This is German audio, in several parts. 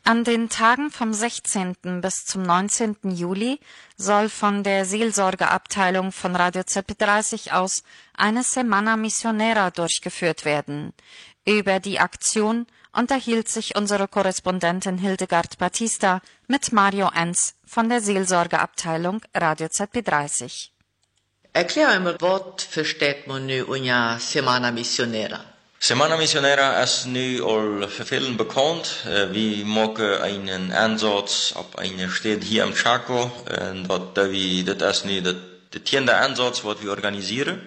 An den Tagen vom 16. bis zum 19. Juli soll von der Seelsorgeabteilung von Radio CP30 aus eine Semana Misionera durchgeführt werden. Über die Aktion unterhielt sich unsere Korrespondentin Hildegard Batista mit Mario Enz von der Seelsorgeabteilung Radio ZP30. Erklär einmal, was versteht man nu unter Semana Misionera? Semana Misionera ist nu al für vielen bekannt. Wir machen einen Einsatz auf eine Stadt hier im Chaco. Das ist nu der 10. Einsatz, was wir organisieren.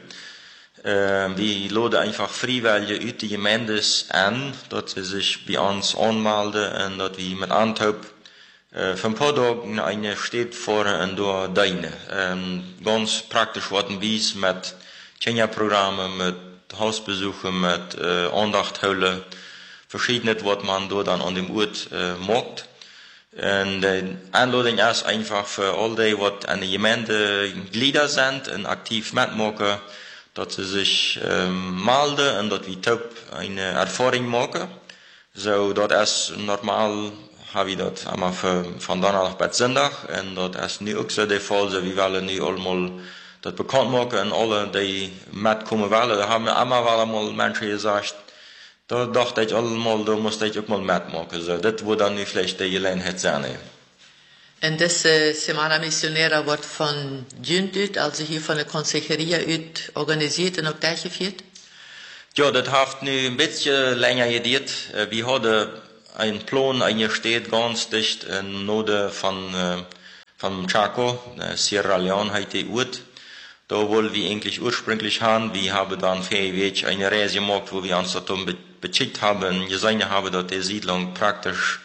Wir laden einfach Freiwillige aus die Gemeinde an, dass sie sich bei uns anmelden und dass wir mit Antrag für ein paar Tage in eine Stadt fahren und dort dienen. Ganz praktisch worden bis mit Kenia-Programmen, mit Hausbesuchen, mit Andachtholen, verschiedene, was man dort dann an dem Ort macht. Und die Einladung ist einfach für all die, was an der Gemeinde Glieder sind und aktiv mitmachen, dass sie sich melden und dass wir top eine Erfahrung machen. So, das ist normal, habe ich das einmal von Donnerstag bis Sonntag und das ist nu auch so der Fall, so wir wollen nu allemaal das bekannt machen und alle, die mitkommen wollen, da haben wir einmal Menschen gesagt, da dachte ich allemal, da musste ich auch mal mitmachen, so, das wird dann nu vielleicht die Gelegenheit sein. Und diese Semana Misionera wird von Jünd, also hier von der Consejeria organisiert und auch durchgeführt? Ja, das hat nu ein bisschen länger gedauert. Wir hatten einen Plan eingestellt, ganz dicht im Norden von Chaco, Sierra Leone heißt der Ort. Da wollen wir eigentlich ursprünglich haben. Wir haben dann fähig eine Reise gemacht, wo wir uns darum beschickt haben, gesehen haben, dass die Siedlung praktisch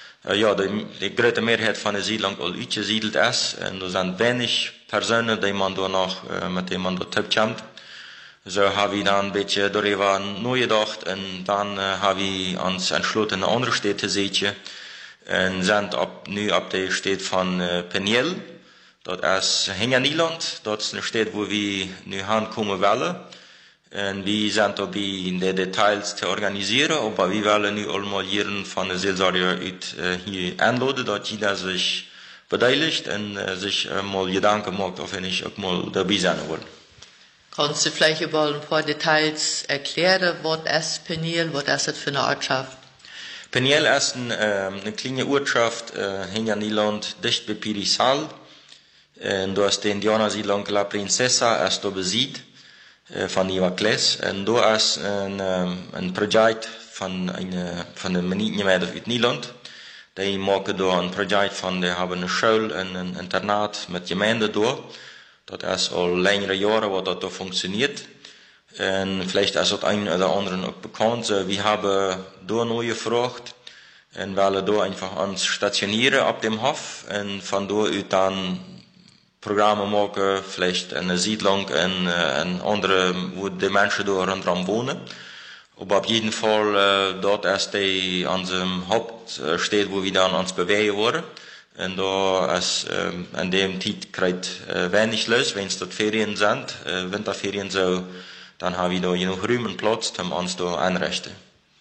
die große Mehrheit von der Siedlung all ausgesiedelt ist. Und da sind wenig Personen, die man da noch, mit denen man dort kommt. So haben wir dann ein bisschen darüber nachgedacht und dann haben wir uns entschlossen, eine andere Städte zu sehen. Und sind nu ab der Stadt von Peniel. Das ist Hängernieland. Das ist eine Stadt, wo wir nu hinkommen wollen. Und wir sind dabei, in den Details zu organisieren, aber wir wollen nu allemaal hier von der Seelsorge hier einladen, dass jeder sich beteiligt und sich mal Gedanken macht, ob ich auch mal dabei sein will. Kannst du vielleicht über ein paar Details erklären, was ist Peniel, was ist das für eine Ortschaft? Peniel ist eine kleine Ortschaft, Hängernieland, dicht bei Pirisal. Und da ist die Indianersiedlung La Princesa, ist da besiedelt. Van Ivacles. En daar is een project van de Menignemeiden uit Nederland. Die maken daar een project van, die hebben een school en een internaat met gemeente door. Dat is al längere jaren wat dat functioneert. En vielleicht ist das ein oder anderen auch bekannt. Wir haben da neu gefragt und wollen da einfach uns stationieren ab dem Hof und von da aus dann Programme machen, vielleicht eine Siedlung und andere, wo die Menschen da rundherum wohnen. Aber auf jeden Fall, dort ist die unsere Hauptstadt, wo wir dann uns bewegen wollen. Und da ist, an dem Zeit kriegt wenig los, wenn es dort Ferien sind, Winterferien so, dann haben wir da genug Raum und Platz, um uns da einrichten.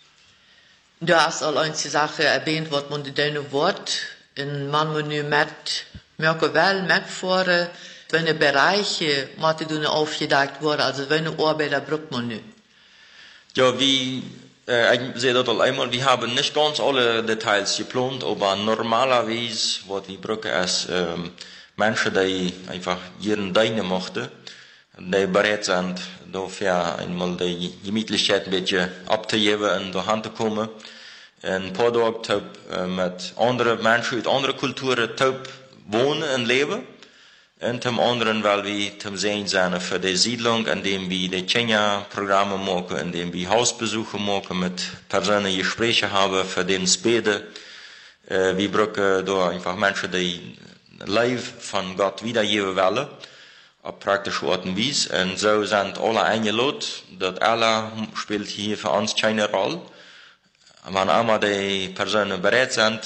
Du hast all einige Sachen erwähnt, was man da Wort, in man nu mit merken wel mitfahren, welche Bereiche moeten doen aufgedeckt worden, also welche Arbeiter braucht man nu? Ja, ich sehe das all einmal, wir haben nicht ganz alle Details geplant, aber normalerweise, was wir brauchen, ist Menschen, die einfach ihren Deine möchten, die bereit sind, dafür einmal die Gemütlichkeit ein bisschen abzugeben und dahin zu kommen. Ein paar Tage mit anderen Menschen aus anderen Kulturen wohnen und leben. Und zum anderen, weil wir zum Sehen sind für die Siedlung, indem wir die Kenia-Programme machen, indem wir Hausbesuche machen, mit Personen Gespräche haben, für den Beten. Wir brauchen da einfach Menschen, die live von Gott wiedergeben wollen, auf praktische Art und Weise. Und so sind alle eingeladen, dass alle spielt hier für uns keine Rolle. Wenn einmal die Personen bereit sind,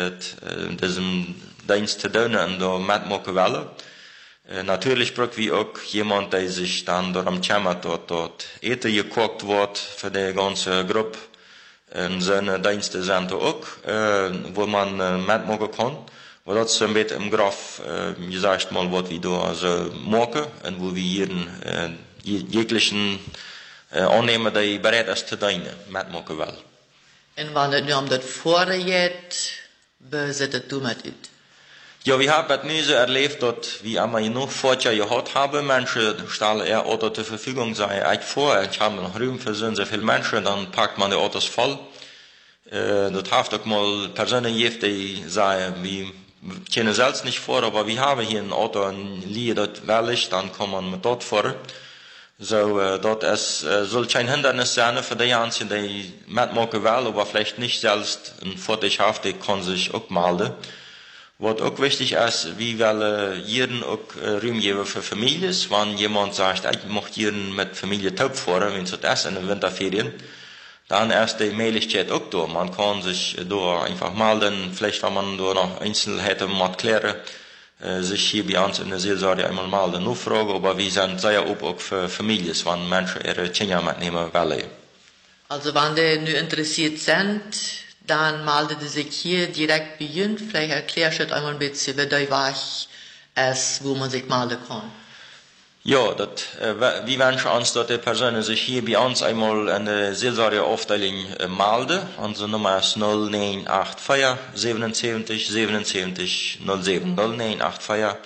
diesen Dienst zu tun und da mitmachen wollen. Natürlich brauchen wir auch jemanden, der sich dann darum kümmert, dass dort Eten gekocht wird für die ganze Gruppe. En zijn diensten zijn er ook, wo man mitmachen kann. Maar dat is een beetje im Graf, je zegt mal, wat we daar so maken, en wo wir jeden, jeglichen aannemen die bereid is te dienen, mitmachen wel. En wanneer het nu om dat voorgeeft, bezit het toen met u? Ja, wir haben het nu so erlebt, dass wir einmal genug Vorteile gehabt haben. Menschen stellen eher Auto zur Verfügung, sagen echt vor, ich habe noch Raum für so viele Menschen, dann packt man die Autos voll. Das hat auch mal Personen gegeben, die sagen, wir kennen selbst nicht vor, aber wir haben hier ein Auto, ein Lied, das will ich, dann kann man mit dort vor. So, das soll kein Hindernis sein für die Einzigen, die mitmachen wollen, aber vielleicht nicht selbst ein Vorteil haben, die kann sich auch melden. Wat ook wichtig is, we willen hier ook ruim geven voor families. Wanneer jemand sagt, ik mag hier met familie top voeren, wenn het is in de winterferien, dann ist die Möglichkeit auch da. Man kann sich da einfach melden, vielleicht wenn man da noch Einzelheiten mal klären, sich hier bei uns in der Seelsorge einmal melden, nur fragen, aber wir sind sehr offen auch für Families, wenn Menschen ihre Kinder mitnehmen wollen. Also wenn die nu interessiert sind, dann melden die sich hier direkt bei Ihnen. Vielleicht erklärst du einmal ein bisschen, wie der Weg ist, wo man sich melden kann. Ja, wir wünschen uns, dass die Personen sich hier bei uns einmal in der Seelsorgeaufteilung melden. Unsere Nummer ist 0984 77 77 07. 0984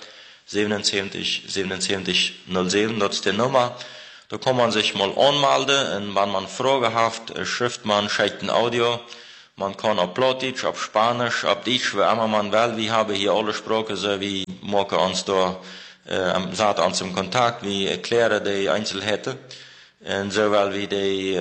77 77 07. Das ist die Nummer. Da kann man sich mal anmelden und wenn man Fragen hat, schreibt man, schickt ein Audio. Man kann auf Plattdeutsch, auf Spanisch, auf Deutsch, wie immer man will. Wir haben hier alle Sprachen, so wie machen uns da, seid uns im Kontakt, wir erklären die Einzelheiten. Und so, weil wir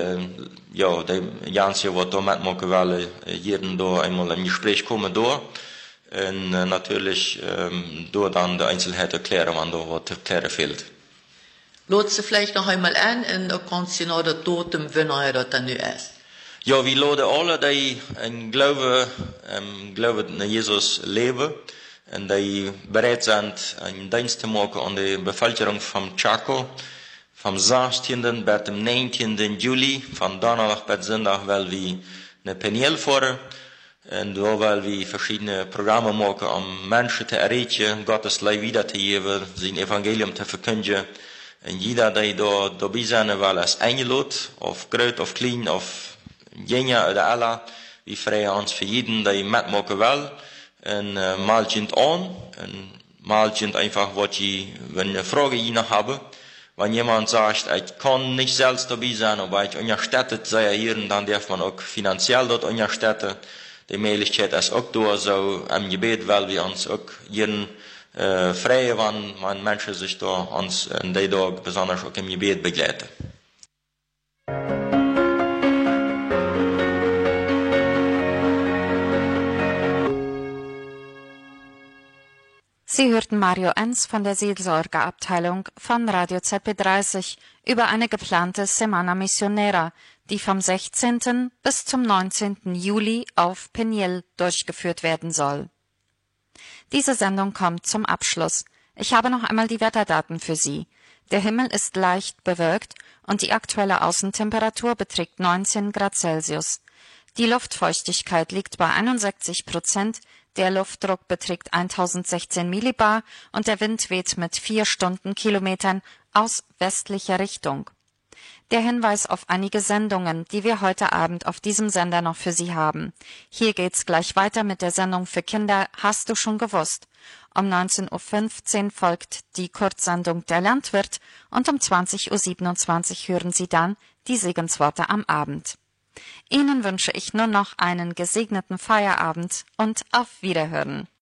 die ganze, was da mitmachen wollen, jeden da einmal im Gespräch kommen da. Und natürlich, da dann die Einzelheiten erklären, wenn da was zu erklären fehlt. Laat ze vielleicht noch einmal an und dann kannst du noch das Datum, wanneer dat dan nu ist. Ja, wir laden alle, die Glauben an Jesus leben und die bereit sind, einen Dienst zu machen an der Bevölkerung von Chaco. Vom 16. bis dem 19. Juli, von Donnerstag bis Sonntag, weil wir eine Peniel fahren. Und da weil wir verschiedene Programme machen, um Menschen zu erreichen, Gottes Leib wiederzugeben, sein Evangelium zu verkündigen. Und jeder, der da dabei sein will, ist eingeladen, auf groß, auf klein, auf Jenja oder Allah, wir freuen uns für jeden, der mitmachen will. Und mal sind an, und mal sind einfach, wenn eine Frage noch habe. Wenn jemand sagt, ich kann nicht selbst dabei sein, aber ich unterstütze sei hier, dann darf man auch finanziell dort unterstützen. Die Möglichkeit ist auch da, so am Gebet, weil wir uns auch jeden freuen, wenn Menschen sich da uns in den Tag besonders auch im Gebet begleiten. Sie hörten Mario Enz von der Seelsorgeabteilung von Radio ZB30 über eine geplante Semana Misionera, die vom 16. bis zum 19. Juli auf Peniel durchgeführt werden soll. Diese Sendung kommt zum Abschluss. Ich habe noch einmal die Wetterdaten für Sie. Der Himmel ist leicht bewölkt und die aktuelle Außentemperatur beträgt 19 Grad Celsius. Die Luftfeuchtigkeit liegt bei 61%, der Luftdruck beträgt 1016 Millibar und der Wind weht mit 4 Stundenkilometern aus westlicher Richtung. Der Hinweis auf einige Sendungen, die wir heute Abend auf diesem Sender noch für Sie haben. Hier geht's gleich weiter mit der Sendung für Kinder Hast du schon gewusst? Um 19:15 Uhr folgt die Kurzsendung Der Landwirt und um 20:27 Uhr hören Sie dann die Segensworte am Abend. Ihnen wünsche ich nur noch einen gesegneten Feierabend und auf Wiederhören.